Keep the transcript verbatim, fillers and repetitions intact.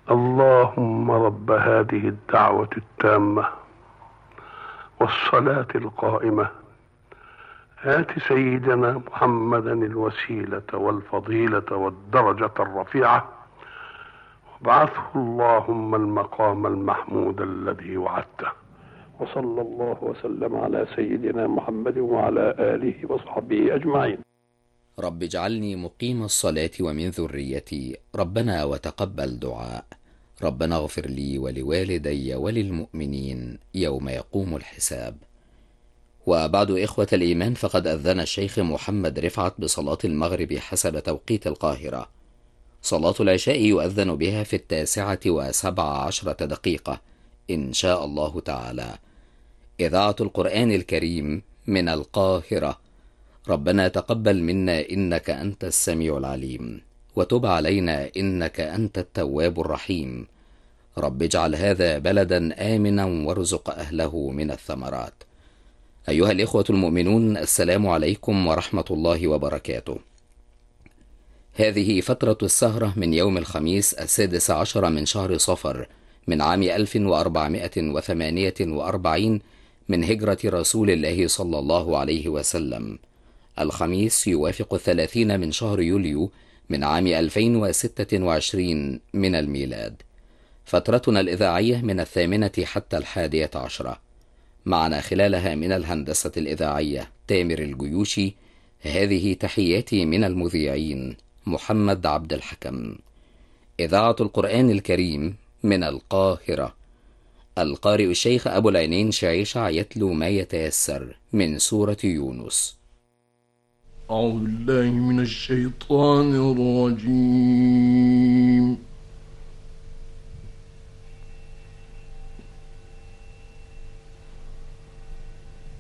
اللهم رب هذه الدعوة التامة والصلاة القائمة، آت سيدنا محمدا الوسيلة والفضيلة والدرجة الرفيعة، وابعثه اللهم المقام المحمود الذي وعدته. وصلى الله وسلم على سيدنا محمد وعلى آله وصحبه أجمعين. رب اجعلني مقيم الصلاة ومن ذريتي، ربنا وتقبل دعاء. ربنا اغفر لي ولوالدي وللمؤمنين يوم يقوم الحساب. وبعد إخوة الإيمان، فقد أذن الشيخ محمد رفعت بصلاة المغرب حسب توقيت القاهرة. صلاة العشاء يؤذن بها في التاسعة وسبع عشرة دقيقة إن شاء الله تعالى. إذاعة القرآن الكريم من القاهرة. ربنا تقبل منا إنك أنت السميع العليم، وتب علينا إنك أنت التواب الرحيم. رب اجعل هذا بلدا آمنا وارزق أهله من الثمرات. أيها الإخوة المؤمنون، السلام عليكم ورحمة الله وبركاته. هذه فترة السهرة من يوم الخميس السادس عشر من شهر صفر من عام ألف وأربعمائة وثمانية وأربعين من هجرة رسول الله صلى الله عليه وسلم. الخميس يوافق الثلاثين من شهر يوليو من عام ألفين وستة وعشرين من الميلاد. فترتنا الإذاعية من الثامنة حتى الحادية عشرة. معنا خلالها من الهندسة الإذاعية تامر الجيوشي. هذه تحياتي من المذيعين محمد عبد الحكم. إذاعة القرآن الكريم من القاهرة. القارئ الشيخ أبو العينين شعيشع يتلو ما يتيسر من سورة يونس. أعوذ بالله من الشيطان الرجيم.